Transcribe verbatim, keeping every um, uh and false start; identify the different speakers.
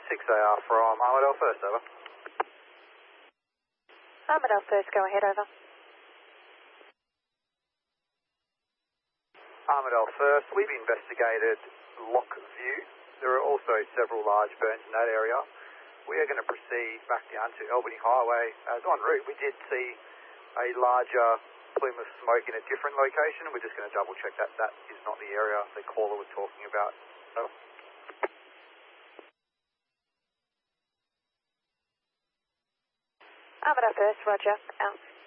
Speaker 1: six A R from Armadale First, over.
Speaker 2: Armadale First, go ahead, over.
Speaker 1: Armadale First, we've investigated Lockview. There are also several large burns in that area. We are going to proceed back down to Albany Highway. As en route, we did see a larger plume of smoke in a different location. We're just going to double check that that is not the area the caller was talking about. Over.
Speaker 2: Armadale First, roger, out.